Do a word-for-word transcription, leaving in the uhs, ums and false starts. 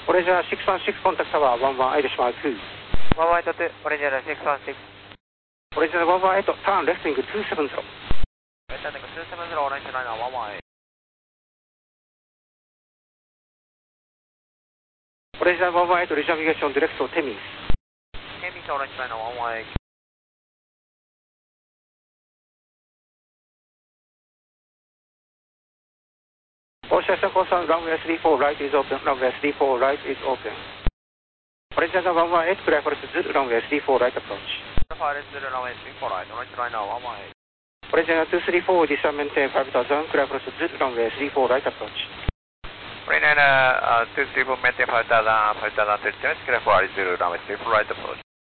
オレンジャーシックスワンシックスコンタクトはワンワンエイトシマイツー。 ワンワンエイトツー、オレンジャーシックスワンシックス。 オレンジャーワンワンエイト、ターンレフトウィングツーセブンゼロ。 レフトウィングツーセブンゼロ、オレンジライナーワンワンエイト。 オレンジャーワンワンエイト、リジャビゲーションディレクトテミス。 テミス、オレンジライナーワンワンエイト。 オーシャスコースランウェイスリーフォー、ライトイズオープン、ランウェイスリーフォー、ライトイズオープン。オレンジャーワンワンエイト、クライフォレスズル、ランウェイスリーフォー、ライトアプローチ。 ファイルズル、ランウェイスリーフォー、ライト、オレンジライナーワンワンエイト。 オレンジャーツースリーフォー、ディスアメンテンファイブタウザン、クライフォレスズル、ランウェイスリーフォー、ライトアプローチ。 オレンジライナーツースリーフォー、メンテンファイブタウザン、ファイブタウザン、テルテンス、クライフォレスズル、ランウェイスリーフォー、ライトアプローチ。